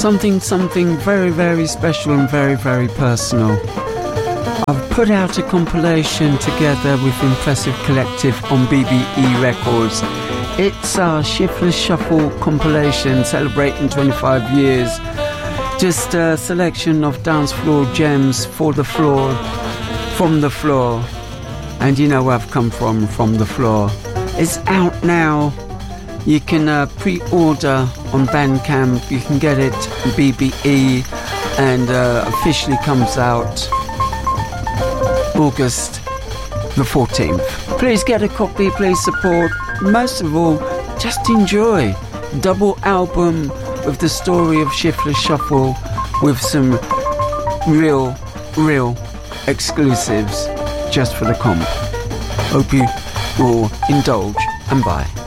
something very, very special and very, very personal. I've put out a compilation together with Impressive Collective on BBE Records. It's our Shiftless Shuffle compilation celebrating 25 years. Just a selection of dance floor gems for the floor, from the floor. And you know where I've come from the floor. It's out now. You can pre-order on Bandcamp. You can get it on BBE, and officially comes out August the 14th. Please get a copy, please support. Most of all, just enjoy. Double album with the story of Shiftless Shuffle with some real exclusives just for the comp. Hope you will indulge, and bye.